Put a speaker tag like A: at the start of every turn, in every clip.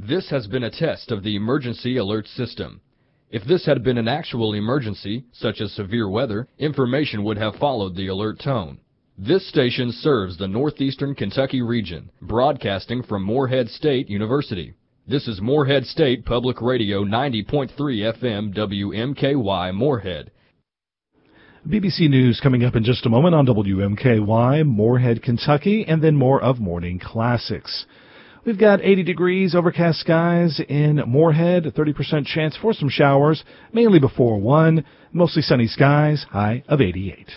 A: This has been a test of the emergency alert system. If this had been an actual emergency, such as severe weather, information would have followed the alert tone. This station serves the northeastern Kentucky region, broadcasting from Morehead State University. This is Morehead State Public Radio 90.3 FM WMKY Morehead.
B: BBC News coming up in just a moment on WMKY Morehead, Kentucky, and then more of Morning Classics. We've got 80 degrees, overcast skies in Morehead, a 30% chance for some showers, mainly before 1, mostly sunny skies, high of 88.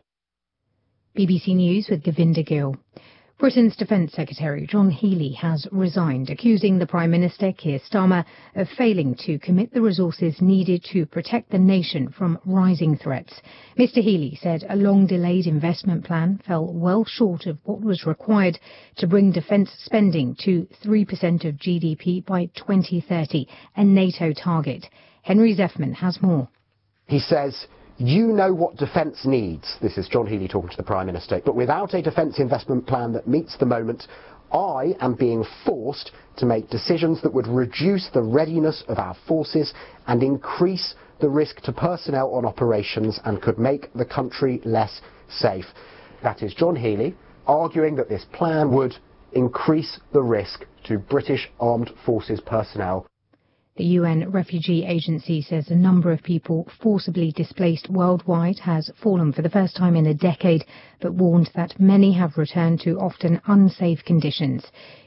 C: BBC News with Govinda Gill. Britain's Defence Secretary John Healey has resigned, accusing the Prime Minister Keir Starmer of failing to commit the resources needed to protect the nation from rising threats. Mr Healey said a long-delayed investment plan fell well short of what was required to bring defence spending to 3% of GDP by 2030, a NATO target. Henry Zeffman has more.
D: He says, "You know what defence needs." This is John Healey talking to the Prime Minister. "But without a defence investment plan that meets the moment, I am being forced to make decisions that would reduce the readiness of our forces and increase the risk to personnel on operations and could make the country less safe." That is John Healey arguing that this plan would increase the risk to British Armed Forces personnel.
C: The UN Refugee Agency says the number of people forcibly displaced worldwide has fallen for the first time in a decade, but warned that many have returned to often unsafe conditions.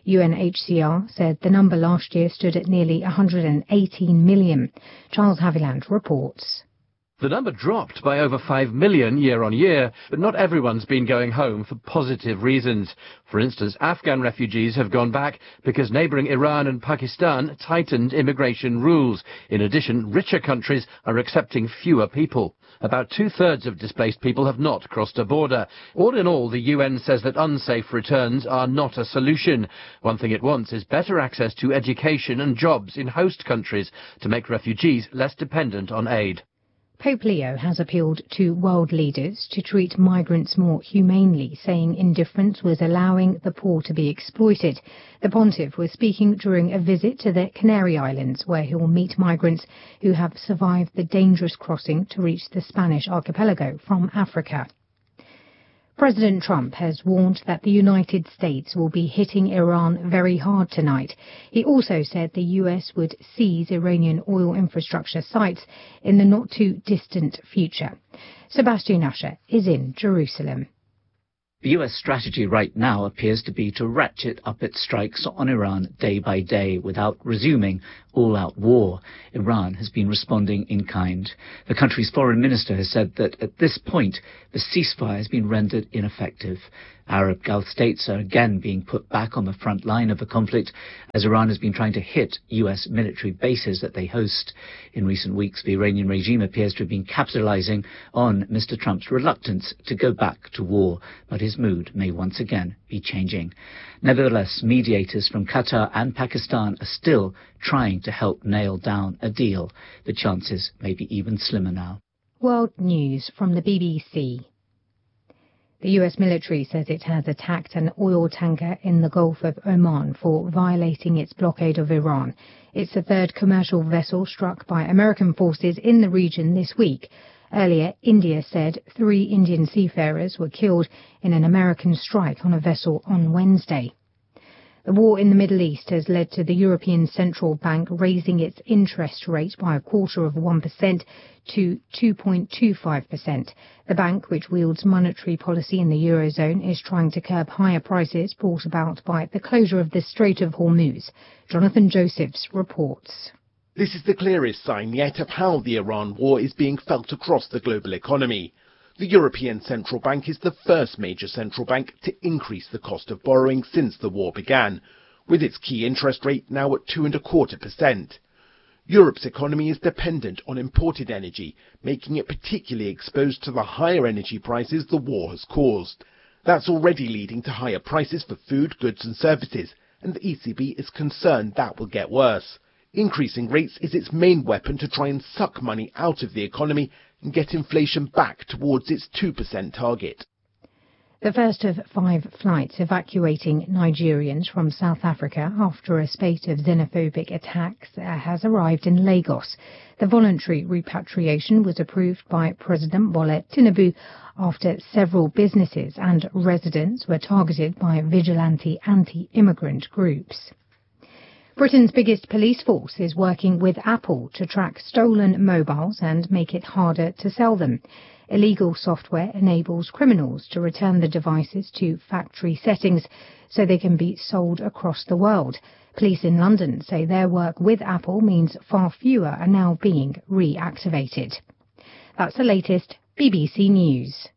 C: UNHCR said the number last year stood at nearly 118 million. Charles Haviland reports.
E: The number dropped by over 5 million year on year, but not everyone's been going home for positive reasons. For instance, Afghan refugees have gone back because neighbouring Iran and Pakistan tightened immigration rules. In addition, richer countries are accepting fewer people. About two-thirds of displaced people have not crossed a border. All in all, the UN says that unsafe returns are not a solution. One thing it wants is better access to education and jobs in host countries to make refugees less dependent on aid.
C: Pope Leo has appealed to world leaders to treat migrants more humanely, saying indifference was allowing the poor to be exploited. The pontiff was speaking during a visit to the Canary Islands, where he will meet migrants who have survived the dangerous crossing to reach the Spanish archipelago from Africa. President Trump has warned that the United States will be hitting Iran very hard tonight. He also said the US would seize Iranian oil infrastructure sites in the not-too-distant future. Sebastian Usher is in Jerusalem.
F: The US strategy right now appears to be to ratchet up its strikes on Iran day by day without resuming all-out war. Iran has been responding in kind. The country's foreign minister has said that at this point, the ceasefire has been rendered ineffective. Arab Gulf states are again being put back on the front line of the conflict as Iran has been trying to hit US military bases that they host. In recent weeks, the Iranian regime appears to have been capitalizing on Mr. Trump's reluctance to go back to war, but his mood may once again be changing. Nevertheless, mediators from Qatar and Pakistan are still trying to help nail down a deal. The chances may be even slimmer now.
C: World News from the BBC. The US military says it has attacked an oil tanker in the Gulf of Oman for violating its blockade of Iran. It's the third commercial vessel struck by American forces in the region this week. Earlier, India said 3 Indian seafarers were killed in an American strike on a vessel on Wednesday. The war in the Middle East has led to the European Central Bank raising its interest rate by 0.25% to 2.25%. The bank, which wields monetary policy in the Eurozone, is trying to curb higher prices brought about by the closure of the Strait of Hormuz. Jonathan Josephs reports.
G: This is the clearest sign yet of how the Iran war is being felt across the global economy. The European Central Bank is the first major central bank to increase the cost of borrowing since the war began, with its key interest rate now at 2.25%. Europe's economy is dependent on imported energy, making it particularly exposed to the higher energy prices the war has caused. That's already leading to higher prices for food, goods and services, and the ECB is concerned that will get worse. Increasing rates is its main weapon to try and suck money out of the economy and get inflation back towards its 2% target.
C: The first of 5 flights evacuating Nigerians from South Africa after a spate of xenophobic attacks has arrived in Lagos. The voluntary repatriation was approved by President Bola Tinubu after several businesses and residents were targeted by vigilante anti-immigrant groups. Britain's biggest police force is working with Apple to track stolen mobiles and make it harder to sell them. Illegal software enables criminals to return the devices to factory settings so they can be sold across the world. Police in London say their work with Apple means far fewer are now being reactivated. That's the latest BBC News.